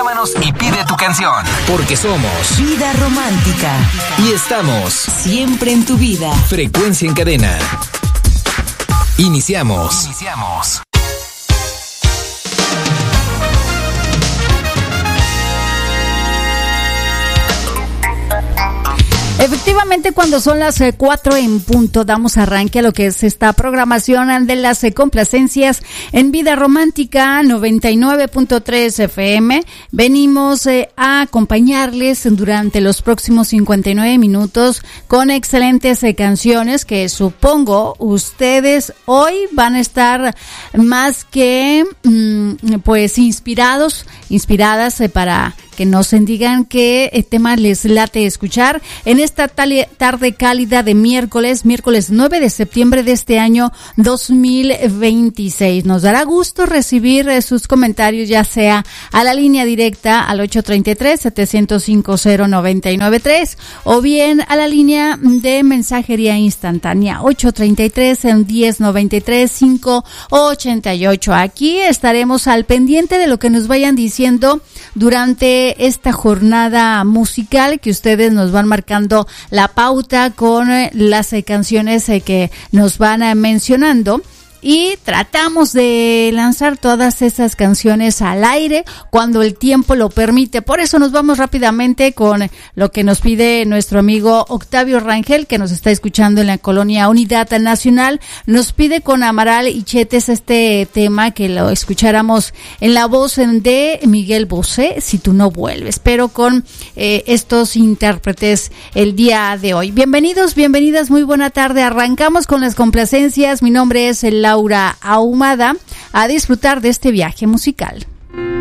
Llámanos y pide tu canción. Porque somos Vida Romántica. Y estamos siempre en tu vida. Frecuencia en Cadena. Iniciamos. Efectivamente, cuando son las 4 en punto, damos arranque a lo que es esta programación de las complacencias en Vida Romántica 99.3 FM. Venimos a acompañarles durante los próximos 59 minutos con excelentes canciones que supongo ustedes hoy van a estar más que pues inspiradas para que nos digan qué tema les late escuchar en esta tarde cálida de miércoles 9 de septiembre de este año 2026. Nos dará gusto recibir sus comentarios, ya sea a la línea directa al 833-705-0993 o bien a la línea de mensajería instantánea 833-1093-588. Aquí estaremos al pendiente de lo que nos vayan diciendo durante esta jornada musical, que ustedes nos van marcando la pauta con las canciones que nos van mencionando. Y tratamos de lanzar todas esas canciones al aire cuando el tiempo lo permite. Por eso nos vamos rápidamente con lo que nos pide nuestro amigo Octavio Rangel, que nos está escuchando en la colonia Unidad Nacional. Nos pide con Amaral y Chetes este tema, que lo escucháramos en la voz de Miguel Bosé, Si tú no vuelves, pero con estos intérpretes el día de hoy. Bienvenidos, bienvenidas, muy buena tarde. Arrancamos con las complacencias. Mi nombre es Laura Ahumada, a disfrutar de este viaje musical.